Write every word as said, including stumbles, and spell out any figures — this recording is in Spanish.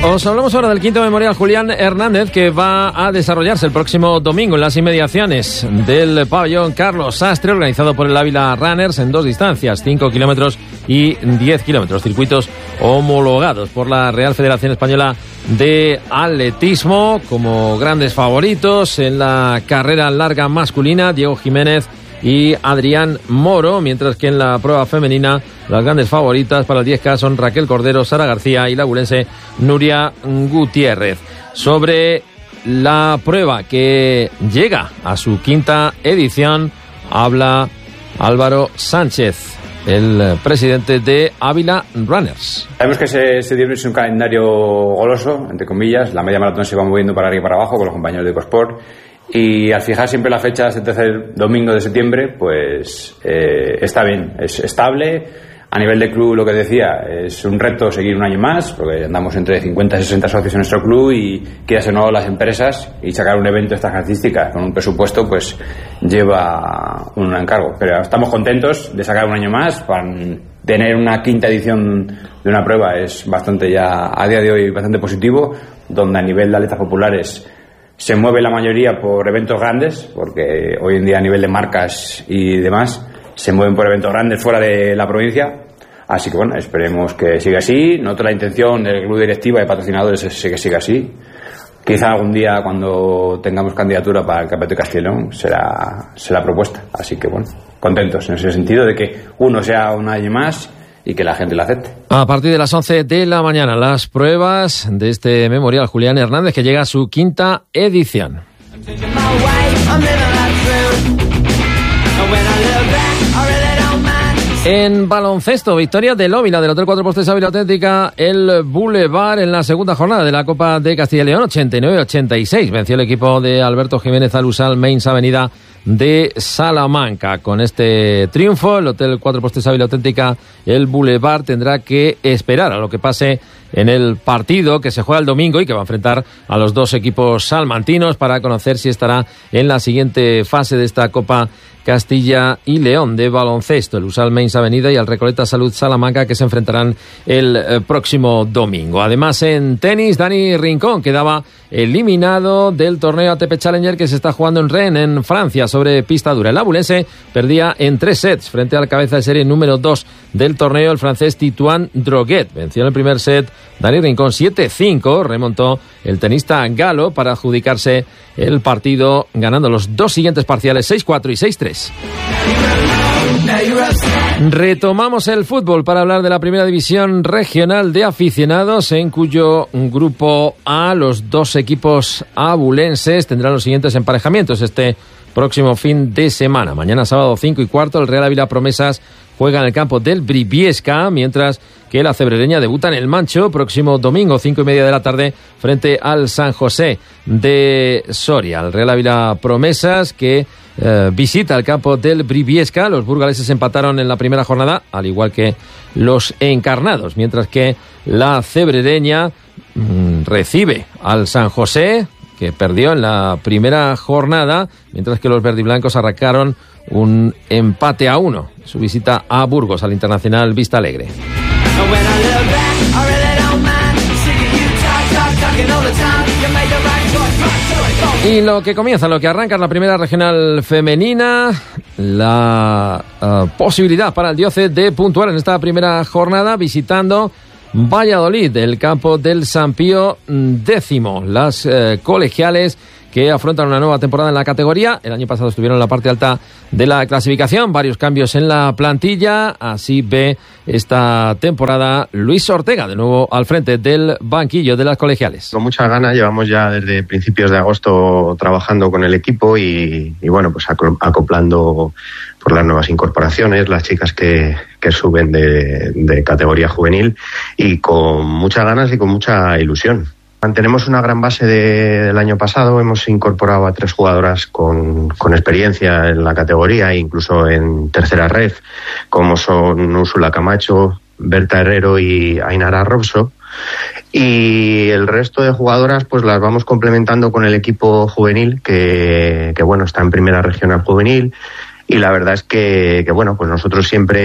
Os hablamos ahora del quinto Memorial Julián Hernández, que va a desarrollarse el próximo domingo en las inmediaciones del pabellón Carlos Sastre, organizado por el Ávila Runners en dos distancias, cinco kilómetros y diez kilómetros, circuitos homologados por la Real Federación Española de Atletismo. Como grandes favoritos en la carrera larga masculina, Diego Jiménez y Adrián Moro, mientras que en la prueba femenina las grandes favoritas para el diez K son Raquel Cordero, Sara García y la abulense Nuria Gutiérrez. Sobre la prueba que llega a su quinta edición, habla Álvaro Sánchez, el presidente de Ávila Runners. Sabemos que se, se dio un calendario goloso, entre comillas. La media maratón se va moviendo para arriba y para abajo con los compañeros de EcoSport. Y al fijar siempre la fecha, este tercer domingo de septiembre, pues eh, está bien, es estable. A nivel de club, lo que decía, es un reto seguir un año más, porque andamos entre cincuenta y sesenta socios en nuestro club y quieras o no las empresas, y sacar un evento de estas características con un presupuesto, pues lleva un encargo. Pero estamos contentos de sacar un año más. Para tener una quinta edición de una prueba es bastante ya, a día de hoy, bastante positivo, donde a nivel de atletas populares se mueve la mayoría por eventos grandes, porque hoy en día a nivel de marcas y demás se mueven por eventos grandes fuera de la provincia. Así que bueno, esperemos que siga así. Nosotros la intención del club directiva y patrocinadores es que siga así. Quizá algún día, cuando tengamos candidatura para el Campeonato de Castellón, será, será propuesta. Así que bueno, contentos en ese sentido de que uno sea un año más y que la gente la acepte. A partir de las once de la mañana, las pruebas de este Memorial Julián Hernández, que llega a su quinta edición. En baloncesto, victoria del Óvila, del Hotel Cuatro Postes Ávila Auténtica, el Boulevard en la segunda jornada de la Copa de Castilla y León, ochenta y nueve a ochenta y seis. Venció el equipo de Alberto Jiménez al Usal Mains Avenida de Salamanca. Con este triunfo, el Hotel Cuatro Postes Ávila Auténtica, el Boulevard, tendrá que esperar a lo que pase en el partido que se juega el domingo y que va a enfrentar a los dos equipos salmantinos para conocer si estará en la siguiente fase de esta Copa Castilla y León de baloncesto. El Usal Mains Avenida y el Recoleta Salud Salamanca, que se enfrentarán el eh, próximo domingo. Además, en tenis, Dani Rincón quedaba eliminado del torneo A T P Challenger que se está jugando en Rennes, en Francia, sobre pista dura. El abulense perdía en tres sets frente al cabeza de serie número dos del torneo, el francés Titouan Droguet. Venció en el primer set Dani Rincón siete cinco, remontó el tenista galo para adjudicarse el partido, ganando los dos siguientes parciales seis cuatro y seis tres. Retomamos el fútbol para hablar de la primera división regional de aficionados, en cuyo grupo A los dos equipos abulenses tendrán los siguientes emparejamientos este próximo fin de semana. Mañana sábado cinco y cuarto, el Real Ávila Promesas juega en el campo del Briviesca, mientras que la cebrereña debuta en el Mancho próximo domingo, cinco y media de la tarde, frente al San José de Soria. El Real Ávila Promesas, que eh, visita el campo del Briviesca. Los burgaleses empataron en la primera jornada, al igual que los encarnados, mientras que la cebrereña mmm, recibe al San José, que perdió en la primera jornada, mientras que los verdiblancos arrancaron un empate a uno. Su visita a Burgos, al Internacional Vista Alegre. Y lo que comienza, lo que arranca en la primera regional femenina, la uh, posibilidad para el Dioce de puntuar en esta primera jornada visitando Valladolid, el campo del San Pío décimo. Las eh, colegiales que afrontan una nueva temporada en la categoría. El año pasado estuvieron en la parte alta de la clasificación. Varios cambios en la plantilla. Así ve esta temporada Luis Ortega, de nuevo al frente del banquillo de las colegiales. Con muchas ganas, llevamos ya desde principios de agosto trabajando con el equipo y, y bueno, pues acoplando por las nuevas incorporaciones, las chicas que, que suben de, de categoría juvenil, y con muchas ganas y con mucha ilusión. Mantenemos una gran base de, del año pasado. Hemos incorporado a tres jugadoras con, con experiencia en la categoría e incluso en tercera red, como son Úrsula Camacho, Berta Herrero y Ainara Robso. Y el resto de jugadoras pues las vamos complementando con el equipo juvenil, que, que bueno, está en primera regional juvenil. Y la verdad es que, que bueno, pues nosotros siempre